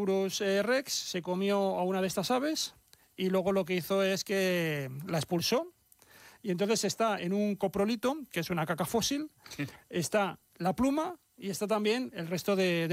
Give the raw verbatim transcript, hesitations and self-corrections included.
Tyrannosaurus eh, rex se comió a una de estas aves y luego lo que hizo es que la expulsó. Y entonces está en un coprolito, que es una caca fósil, está la pluma y está también el resto de, de